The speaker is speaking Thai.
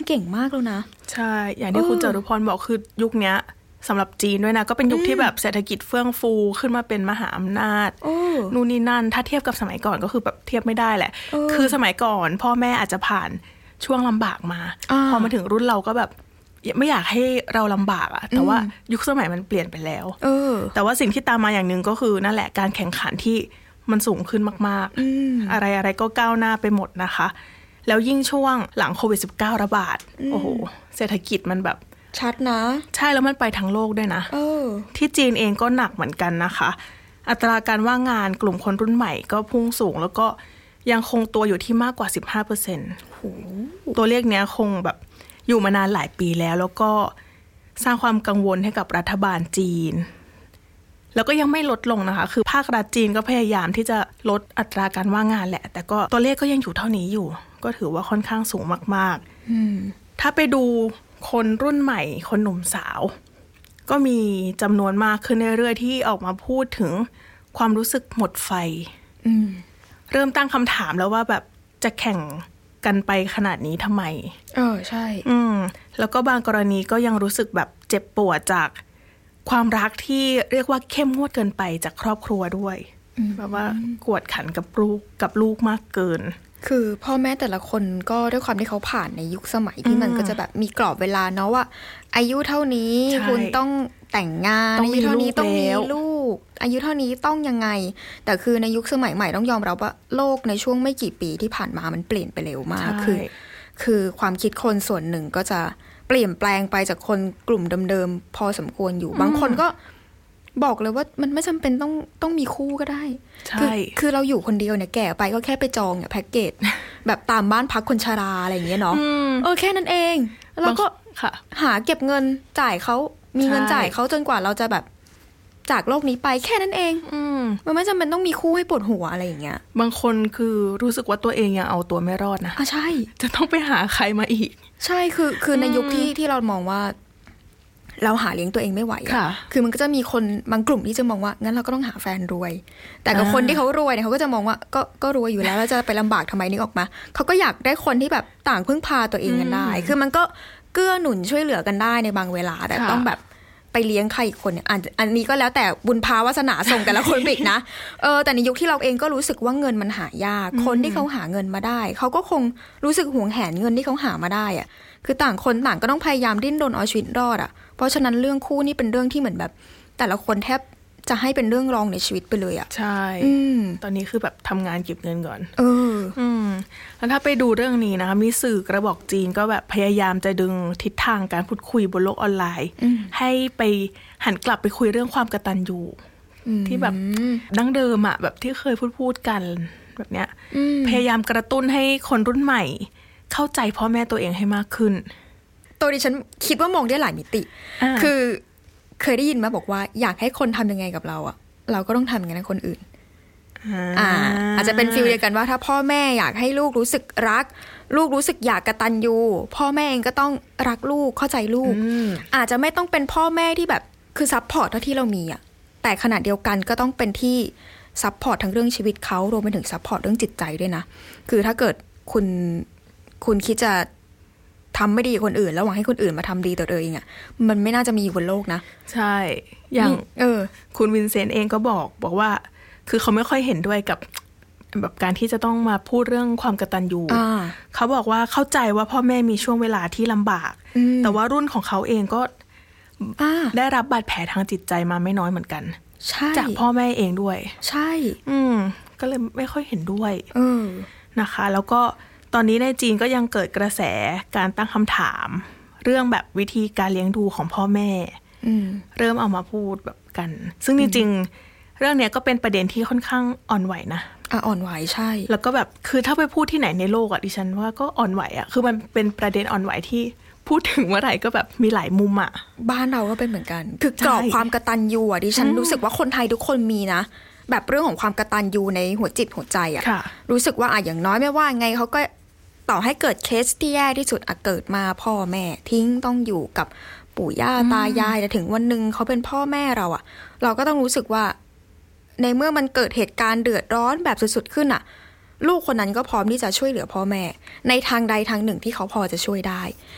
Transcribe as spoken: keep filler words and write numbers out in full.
เก่งมากแล้วนะใช่อย่างที่คุณจารุพรบอกคือยุคนี้สำหรับจีนด้วยนะก็เป็นยุคที่แบบเศรษฐกิจเฟื่องฟูขึ้นมาเป็นมหาอำนาจนู่นนี่นั่นถ้าเทียบกับสมัยก่อนก็คือแบบเทียบไม่ได้แหละคือสมัยก่อนพ่อแม่อาจจะผ่านช่วงลำบากมาพอมาถึงรุ่นเราก็แบบไม่อยากให้เราลำบากอะแต่ว่ายุคสมัยมันเปลี่ยนไปแล้วแต่ว่าสิ่งที่ตามมาอย่างนึงก็คือนั่นแหละการแข่งขันที่มันสูงขึ้นมากๆอะไรอะไรก็ก้าวหน้าไปหมดนะคะแล้วยิ่งช่วงหลังโควิด สิบเก้า ระบาดโอ้โหเศรษฐกิจมันแบบชัดนะใช่แล้วมันไปทั้งโลกด้วยนะที่จีนเองก็หนักเหมือนกันนะคะอัตราการว่างงานกลุ่มคนรุ่นใหม่ก็พุ่งสูงแล้วก็ยังคงตัวอยู่ที่มากกว่า สิบห้าเปอร์เซ็นต์ ตัวเลขเนี้ยคงแบบอยู่มานานหลายปีแล้วแล้วก็สร้างความกังวลให้กับรัฐบาลจีนแล้วก็ยังไม่ลดลงนะคะคือภาครัฐจีนก็พยายามที่จะลดอัตราการว่างงานแหละแต่ก็ตัวเลขก็ยังอยู่เท่านี้อยู่ก็ถือว่าค่อนข้างสูงมากๆถ้าไปดูคนรุ่นใหม่คนหนุ่มสาวก็มีจำนวนมากขึ้นเรื่อยๆที่ออกมาพูดถึงความรู้สึกหมดไฟเริ่มตั้งคำถามแล้วว่าแบบจะแข่งกันไปขนาดนี้ทำไมเออใช่อืมแล้วก็บางกรณีก็ยังรู้สึกแบบเจ็บปวดจากความรักที่เรียกว่าเข้มงวดเกินไปจากครอบครัวด้วยแบบว่ากวดขันกับลูกกับลูกมากเกินคือพ่อแม่แต่ละคนก็ด้วยความที่เขาผ่านในยุคสมัยที่มันก็จะแบบมีกรอบเวลาเนาะว่าอายุเท่านี้คุณต้องแต่งงานอายุเท่านี้ต้องมีลูกอายุเท่านี้ต้องยังไงแต่คือในยุคสมัยใหม่ต้องยอมรับว่าโลกในช่วงไม่กี่ปีที่ผ่านมามันเปลี่ยนไปเร็วมากคือคือความคิดคนส่วนหนึ่งก็จะเปลี่ยนแปลงไปจากคนกลุ่มเดิมๆพอสมควรอยู่บางคนก็บอกเลยว่ามันไม่จำเป็นต้องต้องมีคู่ก็ได้คือคือเราอยู่คนเดียวเนี่ยแก่ไปก็แค่ไปจองเนี่ยแพ็กเกจแบบตามบ้านพักคนชราอะไรอย่างเงี้ยเนาะเออแค่นั้นเองแล้วก็หาเก็บเงินจ่ายเขามีเงินจ่ายเขาจนกว่าเราจะแบบจากโลกนี้ไปแค่นั้นเองมันไม่จำเป็นต้องมีคู่ให้ปวดหัวอะไรอย่างเงี้ยบางคนคือรู้สึกว่าตัวเองยังเอาตัวไม่รอดนะอ่ะใช่จะต้องไปหาใครมาอีกใช่คือคือในยุคที่ที่เรามองว่าเราหาเลี้ยงตัวเองไม่ไหวอ่ะคือมันก็จะมีคนบางกลุ่มที่จะมองว่างั้นเราก็ต้องหาแฟนรวยแต่กับคนที่เขารวยเนี่ยเขาก็จะมองว่าก็ก็รวยอยู่แล้วแล้วจะไปลำบากทำไมนึกออกมาเขาก็อยากได้คนที่แบบต่างพึ่งพาตัวเองกันได้คือมันก็เกื้อหนุนช่วยเหลือกันได้ในบางเวลาแต่ต้องแบบไปเลี้ยงใครอีกคนเนี่ยอันนี้ก็แล้วแต่บุญภาวาสนาส่งแต่ละคนไปอีกนะเออแต่ในยุคที่เราเองก็รู้สึกว่าเงินมันหายากคนที่เขาหาเงินมาได้เขาก็คงรู้สึกหวงแหนเงินที่เขาหามาได้อ่ะคือต่างคนต่างก็ต้องพยายามดิ้นรนเอาชีวิตรอดอ่ะเพราะฉะนั้นเรื่องคู่นี่เป็นเรื่องที่เหมือนแบบแต่ละคนแทบจะให้เป็นเรื่องรองในชีวิตไปเลยอ่ะใช่ตอนนี้คือแบบทำงานเก็บเงินก่อนเอออืมแล้วถ้าไปดูเรื่องนี้นะคะมีสื่อกระบอกจีนก็แบบพยายามจะดึงทิศทางการพูดคุยบนโลกออนไลน์ให้ไปหันกลับไปคุยเรื่องความกตัญญูที่แบบดั้งเดิมอ่ะแบบที่เคยพูดพูดกันแบบเนี้ยพยายามกระตุ้นให้คนรุ่นใหม่เข้าใจพ่อแม่ตัวเองให้มากขึ้นตัวดิฉันคิดว่ามองได้หลายมิติคือเคยได้ยินมาบอกว่าอยากให้คนทำยังไงกับเราอ่ะเราก็ต้องทำอย่างนั้นกับคนอื่นอ่าอาจจะเป็นฟีลเดียวกันว่าถ้าพ่อแม่อยากให้ลูกรู้สึกรักลูกรู้สึกอยากกตัญญูพ่อแม่เองก็ต้องรักลูกเข้าใจลูกอาจจะไม่ต้องเป็นพ่อแม่ที่แบบคือซัพพอร์ตเท่าที่เรามีอ่ะแต่ขณะเดียวกันก็ต้องเป็นที่ซัพพอร์ตทั้งเรื่องชีวิตเขารวมไปถึงซัพพอร์ตเรื่องจิตใจด้วยนะคือถ้าเกิดคุณคุณคิดจะทำไม่ดีกับคนอื่นแล้วหวังให้คนอื่นมาทำดีต่อตัวเองอ่ะมันไม่น่าจะมีอยู่บนโลกนะใช่อย่างเออคุณวินเซนต์เองก็บอกบอกว่าคือเขาไม่ค่อยเห็นด้วยกับแบบการที่จะต้องมาพูดเรื่องความกตัญญูเขาบอกว่าเข้าใจว่าพ่อแม่มีช่วงเวลาที่ลำบากแต่ว่ารุ่นของเขาเองก็ได้รับบาดแผลทางจิตใจมาไม่น้อยเหมือนกันจากพ่อแม่เองด้วยใช่อืมก็เลยไม่ค่อยเห็นด้วยอนะคะแล้วก็ตอนนี้ในจีนก็ยังเกิดกระแสการตั้งคำถามเรื่องแบบวิธีการเลี้ยงดูของพ่อแม่เริ่มเอามาพูดแบบกันซึ่งจริงๆเรื่องนี้ก็เป็นประเด็นที่ค่อนข้างอ่อนไหวนะอ่ะอ่อนไหวใช่แล้วก็แบบคือถ้าไปพูดที่ไหนในโลกอ่ะดิฉันว่าก็อ่อนไหวอ่ะคือมันเป็นประเด็นอ่อนไหวที่พูดถึงเมื่อไหร่ก็แบบมีหลายมุมอ่ะบ้านเราก็เป็นเหมือนกันคือกรอบความกตัญญูอ่ะดิฉันรู้สึกว่าคนไทยทุกคนมีนะแบบเรื่องของความกตัญญูในหัวจิตหัวใจอ่ะรู้สึกว่าอ่ะอย่างน้อยไม่ว่าไงเขาก็ต่อให้เกิดเคสที่แย่ที่สุดอ่ะเกิดมาพ่อแม่ทิ้งต้องอยู่กับปู่ย่าตายายแต่ถึงวันนึงเขาเป็นพ่อแม่เราอ่ะเราก็ต้องรู้สึกว่าในเมื่อมันเกิดเหตุการณ์เดือดร้อนแบบสุดๆขึ้นอ่ะลูกคนนั้นก็พร้อมที่จะช่วยเหลือพ่อแม่ในทางใดทางหนึ่งที่เขาพอจะช่วยได้